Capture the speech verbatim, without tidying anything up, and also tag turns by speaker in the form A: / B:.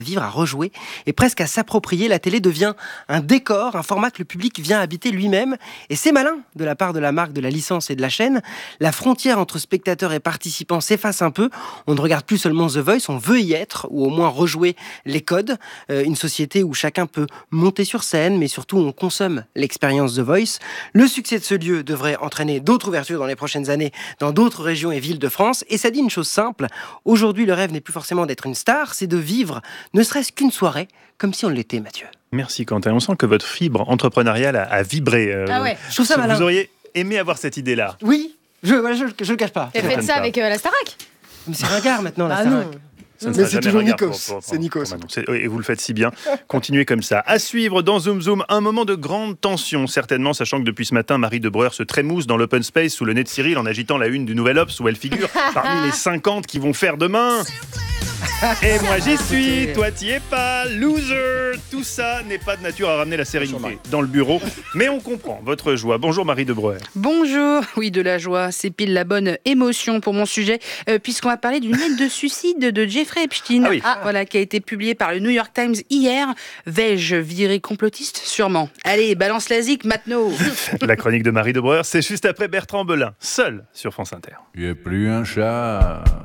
A: vivre, à rejouer et presque à s'approprier. La télé devient un décor, un format que le public vient habiter lui-même. Et c'est malin de la part de la marque, de la licence et de la chaîne. La frontière entre spectateurs et participants s'efface un peu. On ne regarde plus seulement The Voice, on veut y être, ou au moins rejouer les codes. Euh, une société où chacun peut monter sur scène, mais surtout on consomme l'expérience The Voice. Le succès de ce lieu devrait entraîner d'autres ouvertures dans les prochaines années dans d'autres régions et villes de France. Et ça dit une chose simple, aujourd'hui le rêve n'est plus forcément d'être une star, c'est de vivre ne serait-ce qu'une soirée, comme si on l'était, Mathieu.
B: Merci Quentin, on sent que votre fibre entrepreneuriale a, a vibré. Euh,
C: Ah ouais.
A: Je trouve ça malin.
B: Vous auriez aimé avoir cette idée-là.
A: Oui, je ne je, je le cache pas.
C: T'as fait ça avec euh, la Starac.
A: Mais c'est ringard maintenant, la
C: Ah
A: Starac.
C: non.
B: Ça ne
D: Mais
B: sera
D: c'est
B: jamais
D: toujours
B: ringard
D: Nikos.
B: pour- pour- pour-
D: C'est Nikos.
B: pour Manon. C'est- Et vous le faites si bien. Continuez comme ça. À suivre dans Zoom Zoom, un moment de grande tension, certainement, sachant que depuis ce matin, Marie de Breuer se trémousse dans l'open space sous le nez de Cyril en agitant la une du Nouvel Obs où elle figure parmi les cinquante qui vont faire demain. Et moi j'y suis, toi t'y es pas, loser. Tout ça n'est pas de nature à ramener la sérénité dans le bureau, mais on comprend votre joie. Bonjour Marie de Breuer.
E: Bonjour, oui de la joie, c'est pile la bonne émotion pour mon sujet, euh, puisqu'on va parler d'une lettre de suicide de Jeffrey Epstein,
B: Ah oui.
E: voilà, qui a été publiée par le New York Times hier. Vais-je virer complotiste? Sûrement. Allez, balance la zik, Matno.
B: La chronique de Marie de Breuer, c'est juste après Bertrand Belin, seul sur France Inter.
F: Tu es plus un chat.